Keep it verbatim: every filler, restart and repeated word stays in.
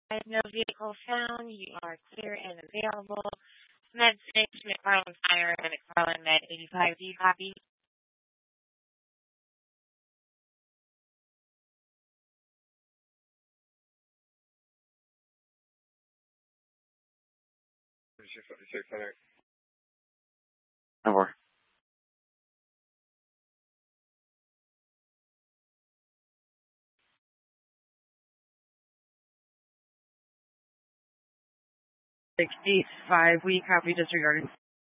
No vehicle found. You are clear and available. Med six, McFarland Fire, and McFarland Med eighty-five. Do you copy? Over. six eight five, we copy disregarded.